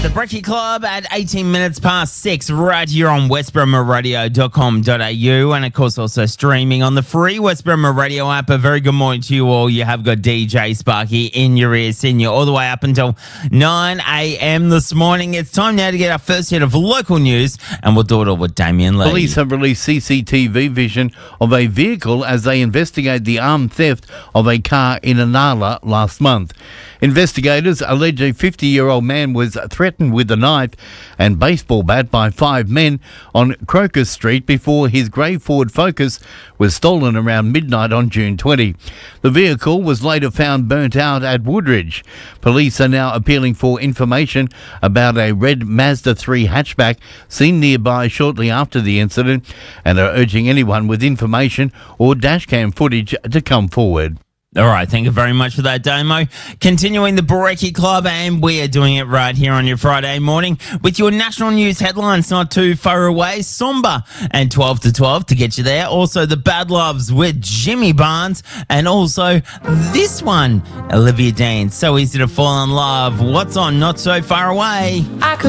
The Brekkie Club at 18 minutes past 6 right here on westbromoradio.com.au and of course also streaming on the free West Bromo Radio app. A very good morning to you all. You have got DJ Sparky in your ear, seeing you all the way up until 9 a.m. this morning. It's time now to get our first hit of local news and we'll do it all with Damien Lee. Police have released CCTV vision of a vehicle as they investigate the armed theft of a car in Inala last month. Investigators allege a 50-year-old man was threatened with a knife and baseball bat by 5 men on Crocus Street before his grey Ford Focus was stolen around midnight on June 20. The vehicle was later found burnt out at Woodridge. Police are now appealing for information about a red Mazda 3 hatchback seen nearby shortly after the incident and are urging anyone with information or dashcam footage to come forward. All right, thank you very much for that, Damo. Continuing the Brekkie Club, and we are doing it right here on your Friday morning with your national news headlines not too far away. Somber and 12 to 12 to get you there. Also, the Bad Loves with Jimmy Barnes, and also this one, Olivia Dean. So easy to fall in love. What's on Not So Far Away? I could